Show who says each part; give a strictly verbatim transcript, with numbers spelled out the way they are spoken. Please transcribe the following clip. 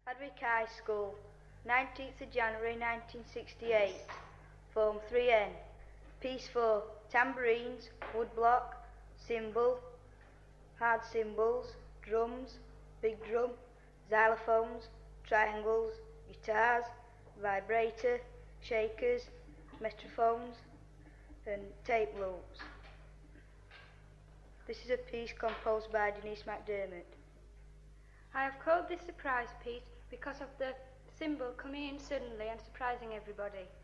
Speaker 1: Hardwick High School, nineteenth of January nineteen sixty-eight, Form three N, Piece four, tambourines, woodblock, cymbal, hard cymbals, drums, big drum, xylophones, triangles, guitars, vibrator, shakers, metrophones and tape loops. This is a piece composed by Denise McDermott.
Speaker 2: I have called this surprise piece because of the cymbal coming in suddenly and surprising everybody.